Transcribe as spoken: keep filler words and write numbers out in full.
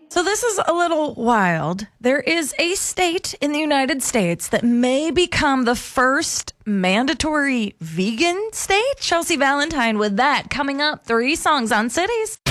So this is a little wild. There is a state in the United States that may become the first mandatory vegan state. Chelsea Valentine with that coming up. Three songs on Cities.